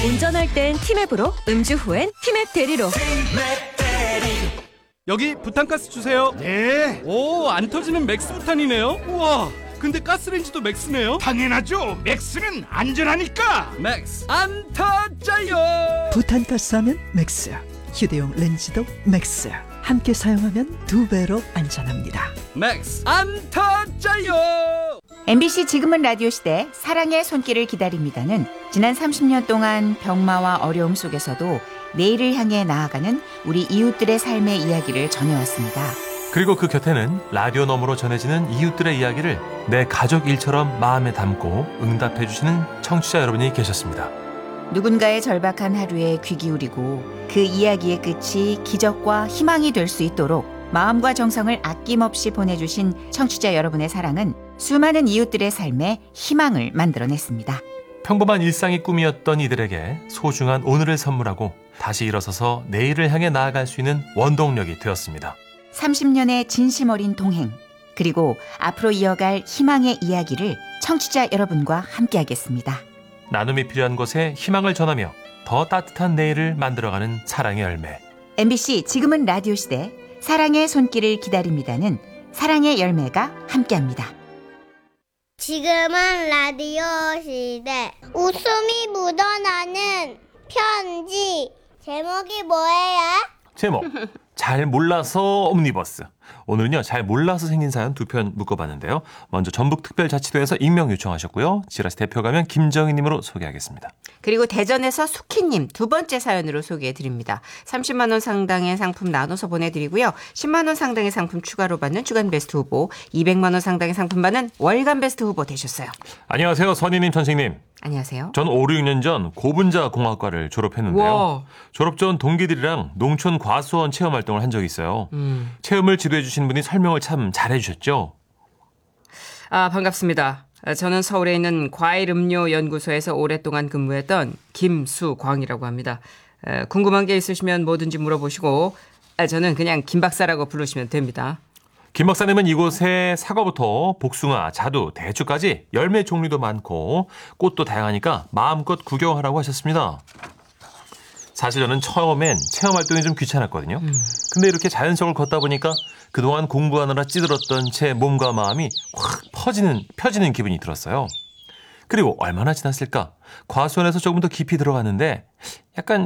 운전할 땐 티맵으로, 음주 후엔 티맵 대리로. 여기 부탄가스 주세요. 네, 오, 안 터지는 맥스 부탄이네요. 우와, 근데 가스레인지도 맥스네요. 당연하죠. 맥스는 안전하니까. 맥스 안 터져요. 부탄가스 하면 맥스, 휴대용 렌즈도 맥스. 함께 사용하면 2배로 안전합니다. 맥스 안 터져요. MBC 지금은 라디오 시대 사랑의 손길을 기다립니다는 지난 30년 동안 병마와 어려움 속에서도 내일을 향해 나아가는 우리 이웃들의 삶의 이야기를 전해왔습니다. 그리고 그 곁에는 라디오 너머로 전해지는 이웃들의 이야기를 내 가족 일처럼 마음에 담고 응답해주시는 청취자 여러분이 계셨습니다. 누군가의 절박한 하루에 귀 기울이고 그 이야기의 끝이 기적과 희망이 될 수 있도록 마음과 정성을 아낌없이 보내주신 청취자 여러분의 사랑은 수많은 이웃들의 삶에 희망을 만들어냈습니다. 평범한 일상이 꿈이었던 이들에게 소중한 오늘을 선물하고 다시 일어서서 내일을 향해 나아갈 수 있는 원동력이 되었습니다. 30년의 진심 어린 동행, 그리고 앞으로 이어갈 희망의 이야기를 청취자 여러분과 함께하겠습니다. 나눔이 필요한 곳에 희망을 전하며 더 따뜻한 내일을 만들어가는 사랑의 열매. MBC 지금은 라디오 시대 사랑의 손길을 기다립니다는 사랑의 열매가 함께합니다. 지금은 라디오 시대. 웃음이 묻어나는 편지. 제목이 뭐예요? 제목 잘 몰라서 옴니버스. 오늘은요, 잘 몰라서 생긴 사연 2편 묶어봤는데요. 먼저 전북특별자치도에서 익명 요청하셨고요. 지라시 대표 가면 김정희님으로 소개하겠습니다. 그리고 대전에서 수키님 2번째 사연으로 소개해드립니다. 30만 원 상당의 상품 나눠서 보내드리고요. 10만 원 상당의 상품 추가로 받는 주간베스트 후보, 200만 원 상당의 상품 받는 월간베스트 후보 되셨어요. 안녕하세요, 선희님, 천식님. 안녕하세요. 전 5, 6년 전 고분자공학과를 졸업했는데요. 와. 졸업 전 동기들이랑 농촌 과수원 체험활동을 한 적이 있어요. 체험을 지도해 주신 분이 설명을 참 잘해 주셨죠. 반갑습니다. 저는 서울에 있는 과일음료연구소에서 오랫동안 근무했던 김수광이라고 합니다. 궁금한 게 있으시면 뭐든지 물어보시고 저는 그냥 김 박사라고 부르시면 됩니다. 김 박사님은 이곳에 사과부터 복숭아, 자두, 대추까지 열매 종류도 많고 꽃도 다양하니까 마음껏 구경하라고 하셨습니다. 사실 저는 처음엔 체험활동이 좀 귀찮았거든요. 근데 이렇게 자연 속을 걷다 보니까 그동안 공부하느라 찌들었던 제 몸과 마음이 확 펴지는 기분이 들었어요. 그리고 얼마나 지났을까? 과수원에서 조금 더 깊이 들어갔는데 약간